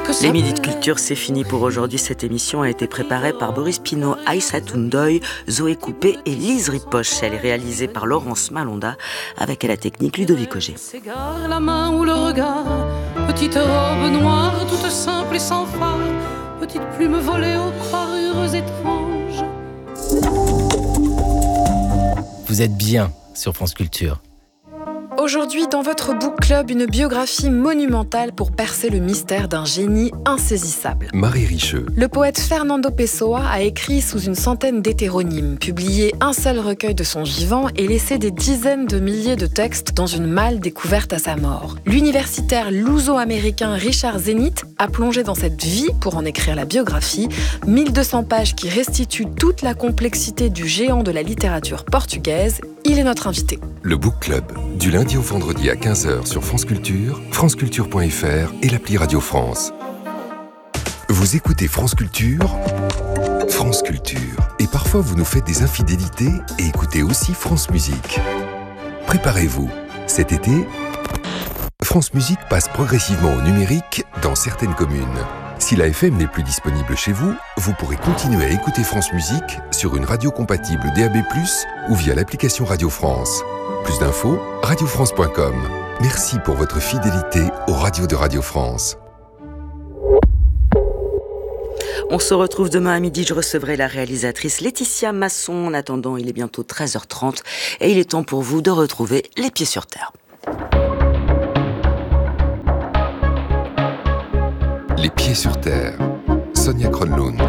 Les Midis de Culture, c'est fini pour aujourd'hui. Cette émission a été préparée par Boris Pinault, Aïssa Toundoy, Zoé Coupé et Lise Ripoche. Elle est réalisée par Laurence Malonda avec à la technique Ludovic Auger. S'égare la main ou le regard, petite robe noire, toute simple et sans phare, petite plume volée aux parures étranges. Vous êtes bien sur France Culture. Aujourd'hui, dans votre book club, une biographie monumentale pour percer le mystère d'un génie insaisissable. Marie Richeux. Le poète Fernando Pessoa a écrit sous une centaine d'hétéronymes, publié un seul recueil de son vivant et laissé des dizaines de milliers de textes dans une malle découverte à sa mort. L'universitaire luso-américain Richard Zenith a plongé dans cette vie pour en écrire la biographie, 1200 pages qui restituent toute la complexité du géant de la littérature portugaise. Il est notre invité. Le book club, du lundi au vendredi à 15h sur France Culture, franceculture.fr et l'appli Radio France. Vous écoutez France Culture, France Culture. Et parfois vous nous faites des infidélités et écoutez aussi France Musique. Préparez-vous, cet été, France Musique passe progressivement au numérique dans certaines communes. Si la FM n'est plus disponible chez vous, vous pourrez continuer à écouter France Musique sur une radio compatible DAB+, ou via l'application Radio France. Plus d'infos, radiofrance.com. Merci pour votre fidélité aux radios de Radio France. On se retrouve demain à midi. Je recevrai la réalisatrice Laetitia Masson. En attendant, il est bientôt 13h30 et il est temps pour vous de retrouver les pieds sur terre. Les pieds sur terre. Sonia Kronlund.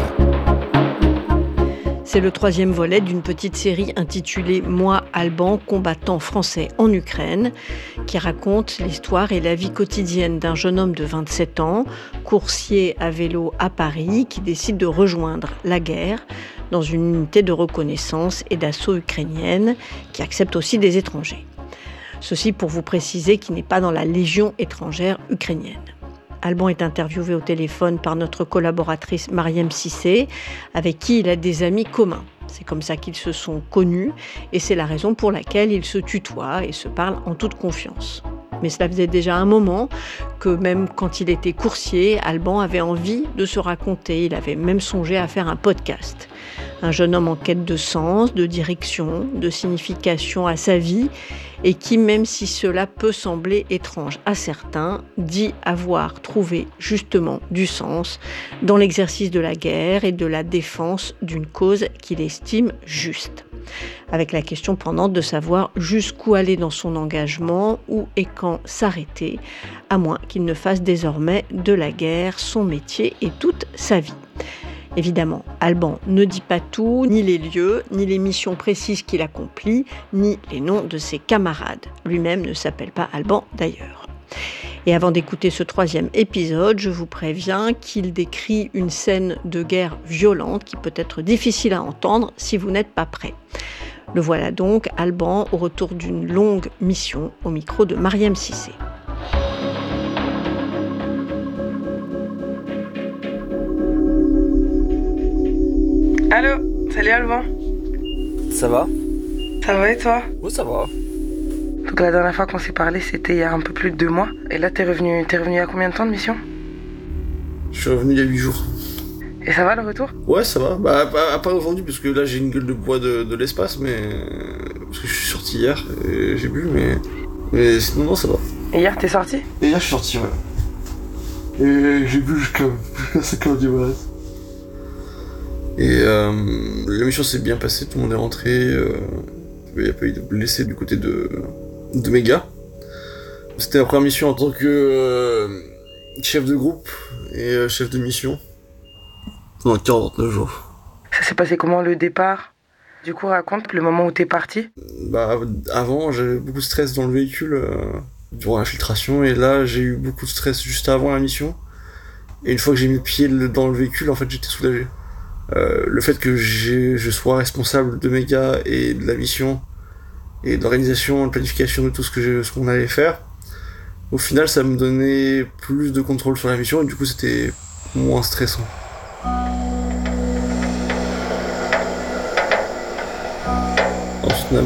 C'est le 3e volet d'une petite série intitulée « Moi, Alban, combattant français en Ukraine » qui raconte l'histoire et la vie quotidienne d'un jeune homme de 27 ans, coursier à vélo à Paris, qui décide de rejoindre la guerre dans une unité de reconnaissance et d'assaut ukrainienne qui accepte aussi des étrangers. Ceci pour vous préciser qu'il n'est pas dans la Légion étrangère ukrainienne. Alban est interviewé au téléphone par notre collaboratrice Mariam Cissé, avec qui il a des amis communs. C'est comme ça qu'ils se sont connus et c'est la raison pour laquelle ils se tutoient et se parlent en toute confiance. Mais cela faisait déjà un moment que même quand il était coursier, Alban avait envie de se raconter. Il avait même songé à faire un podcast. Un jeune homme en quête de sens, de direction, de signification à sa vie et qui, même si cela peut sembler étrange à certains, dit avoir trouvé justement du sens dans l'exercice de la guerre et de la défense d'une cause qu'il estime juste. Avec la question pendante de savoir jusqu'où aller dans son engagement, où et quand s'arrêter, à moins qu'il ne fasse désormais de la guerre son métier et toute sa vie. Évidemment, Alban ne dit pas tout, ni les lieux, ni les missions précises qu'il accomplit, ni les noms de ses camarades. Lui-même ne s'appelle pas Alban d'ailleurs. Et avant d'écouter ce 3e épisode, je vous préviens qu'il décrit une scène de guerre violente qui peut être difficile à entendre si vous n'êtes pas prêt. Le voilà donc, Alban, au retour d'une longue mission, au micro de Mariam Cissé. Allô, salut Alban. Ça va? Ça va et toi? Oui, ça va. Donc la dernière fois qu'on s'est parlé, c'était il y a un peu plus de 2 mois. Et là, t'es revenu il y a combien de temps de mission? Je suis revenu il y a 8 jours. Et ça va le retour? Ouais, ça va. Bah, à part aujourd'hui, parce que là, j'ai une gueule de bois de l'espace, mais... Parce que je suis sorti hier, et j'ai bu, mais sinon, non, ça va. Et hier, t'es sorti? Et hier, je suis sorti, ouais. Et j'ai bu jusqu'à 5h du matin. Et la mission s'est bien passée, tout le monde est rentré. Il n'y a pas eu de blessés du côté de mes gars. C'était la première mission en tant que chef de groupe et chef de mission. Pendant 49 jours. Ça s'est passé comment le départ? Du coup, raconte le moment où t'es parti. Bah, avant, j'avais beaucoup de stress dans le véhicule durant l'infiltration. Et là, j'ai eu beaucoup de stress juste avant la mission. Et une fois que j'ai mis le pied dans le véhicule, en fait, j'étais soulagé. Le fait que je sois responsable de mes gars et de la mission et de l'organisation, de planification de tout ce qu'on allait faire, au final ça me donnait plus de contrôle sur la mission et du coup c'était moins stressant. Ensuite on a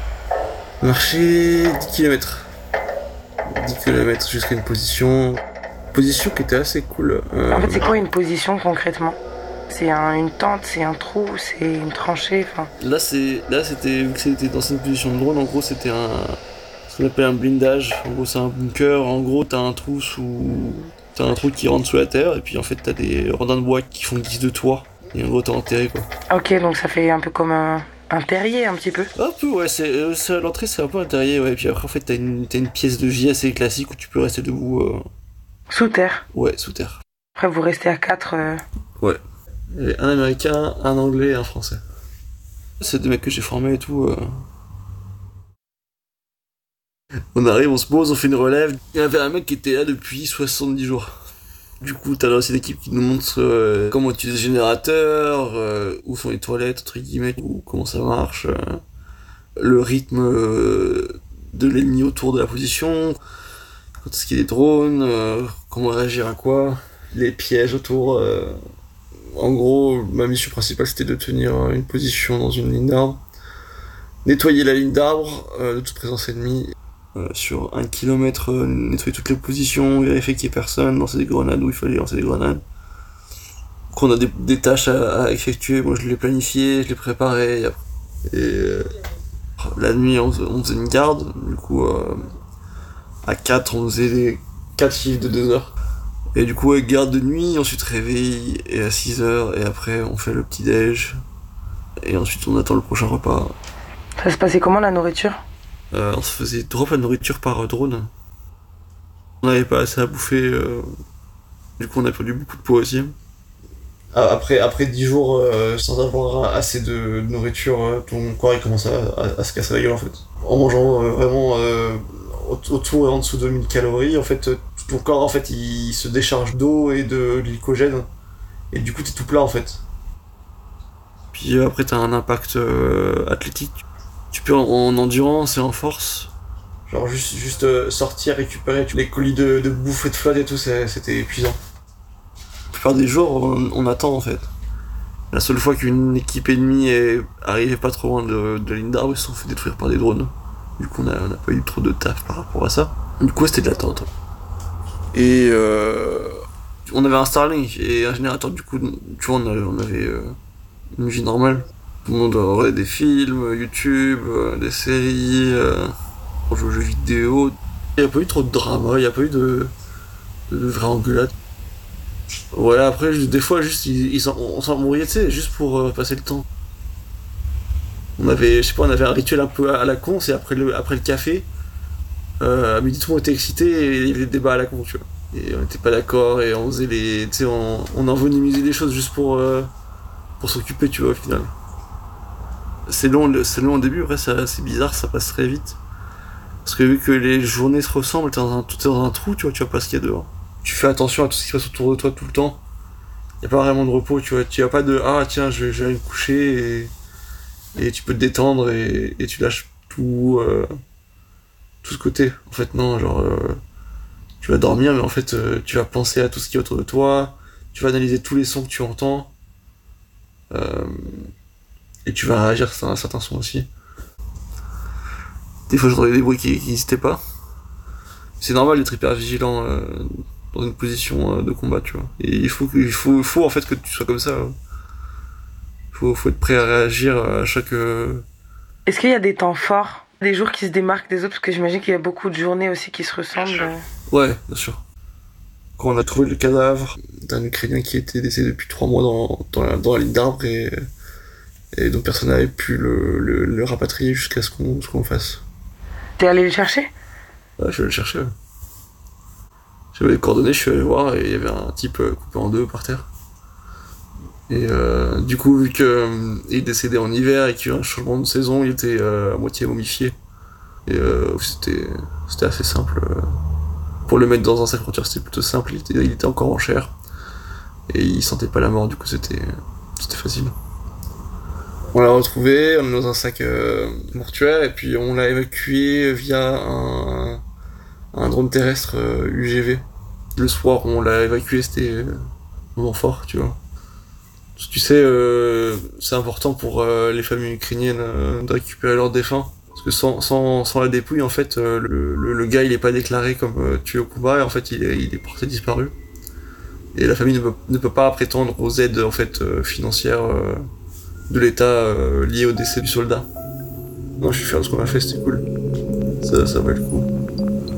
marché 10 km. 10 km jusqu'à une position. position qui était assez cool. En fait, c'est quoi une position concrètement ? C'est une tente, c'est un trou, c'est une tranchée, enfin... Là, c'était, vu que c'était dans une position de drone, en gros, c'était ce qu'on appelle un blindage. En gros, c'est un bunker. En gros, t'as un trou qui rentre sous la terre, et puis en fait, t'as des rondins de bois qui font guise de toit. Et en gros, t'es enterré, quoi. Ok, donc ça fait un peu comme un terrier, un petit peu. Un peu, ouais. L'entrée, c'est un peu un terrier, ouais. Et puis après, en fait, t'as une pièce de vie assez classique où tu peux rester debout. Sous terre. Ouais, sous terre. Après, vous restez à 4. Ouais. Il y avait un Américain, un Anglais et un Français. C'est des mecs que j'ai formés et tout. On arrive, on se pose, on fait une relève. Il y avait un mec qui était là depuis 70 jours. Du coup, t'as là aussi une équipe qui nous montre comment utiliser le générateur, où sont les toilettes, entre guillemets, ou comment ça marche, le rythme de l'ennemi autour de la position, quand est-ce qu'il y a des drones, comment réagir à quoi, les pièges autour. En gros, ma mission principale, c'était de tenir une position dans une ligne d'arbre, nettoyer la ligne d'arbre de toute présence ennemie, sur 1 kilomètre, nettoyer toutes les positions, vérifier qu'il n'y ait personne, lancer des grenades où il fallait lancer des grenades. Donc on a des tâches à effectuer, moi je les planifiais, je les préparais, et la nuit on faisait une garde, du coup à 4 on faisait les 4 chiffres de 2 heures. Et du coup, garde de nuit, ensuite réveil, et à 6h, et après on fait le petit-déj, et ensuite on attend le prochain repas. Ça se passait comment la nourriture ? On se faisait drop la nourriture par drone. On n'avait pas assez à bouffer, du coup on a perdu beaucoup de poids aussi. Après 10 jours sans avoir assez de nourriture, ton corps il commence à se casser la gueule en fait. En mangeant vraiment autour et en dessous de 1000 calories, en fait, ton corps en fait il se décharge d'eau et de glycogène, et du coup t'es tout plat en fait. Puis après t'as un impact athlétique. Tu peux en endurance et en force. Genre juste sortir, récupérer les colis de bouffe et de flotte et tout, c'était épuisant. La plupart des jours on attend en fait. La seule fois qu'une équipe ennemie est arrivée pas trop loin de la ligne d'arbre, ils se sont fait détruire par des drones. Du coup on n'a pas eu trop de taf par rapport à ça. Du coup c'était de l'attente. Et on avait un Starlink et un générateur, du coup tu vois on avait une vie normale. Tout le monde regardait des films, YouTube, des séries, on joue aux jeux vidéo. Il n'y a pas eu trop de drama, il n'y a pas eu de vraie engueulade. Ouais, après des fois juste on s'embrouillait, tu sais, juste pour passer le temps. On avait un rituel un peu à la con, c'est après le café, à midi tout le monde était excité et il y avait des débats à la con, tu vois. Et on n'était pas d'accord et on faisait tu sais, on envenimisait des choses juste pour s'occuper, tu vois, au final. C'est long au début, après c'est bizarre, ça passe très vite. Parce que vu que les journées se ressemblent, t'es dans un trou, tu vois pas ce qu'il y a dehors. Tu fais attention à tout ce qui se passe autour de toi tout le temps. Y a pas vraiment de repos, tu vois. Tu as pas de ah tiens je vais aller me coucher et tu peux te détendre et tu lâches tout ce côté. En fait non, genre tu vas dormir mais en fait tu vas penser à tout ce qui est autour de toi, tu vas analyser tous les sons que tu entends. Et tu vas réagir à un certain son aussi. Des fois j'entendais des bruits qui n'existaient pas. C'est normal d'être hyper vigilant dans une position de combat, tu vois. Et il faut en fait que tu sois comme ça. Faut être prêt à réagir à chaque... Est-ce qu'il y a des temps forts, des jours qui se démarquent des autres ? Parce que j'imagine qu'il y a beaucoup de journées aussi qui se ressemblent. Ouais, bien sûr. Quand on a trouvé le cadavre d'un Ukrainien qui était décédé depuis 3 mois dans la ligne d'arbre et donc personne n'avait pu le rapatrier jusqu'à ce qu'on fasse. T'es allé le chercher ? Ouais, je suis allé le chercher. Ouais. J'avais les coordonnées, je suis allé voir et il y avait un type coupé en deux par terre. Et du coup, vu qu'il est décédé en hiver et qu'il y a eu un changement de saison, il était à moitié momifié. Et c'était assez simple. Pour le mettre dans un sac frontière, c'était plutôt simple, il était encore en chair. Et il sentait pas la mort, du coup c'était facile. On l'a retrouvé, on est dans un sac mortuaire, et puis on l'a évacué via un drone terrestre UGV. Le soir, on l'a évacué, c'était un moment fort, tu vois. Tu sais, c'est important pour les familles ukrainiennes de récupérer leurs défunts. Parce que sans la dépouille, en fait, le gars il est pas déclaré comme tué au combat et en fait il est porté disparu. Et la famille ne peut pas prétendre aux aides en fait financières de l'État liées au décès du soldat. Non, je suis fier de ce qu'on a fait, c'était cool. Ça valait le coup.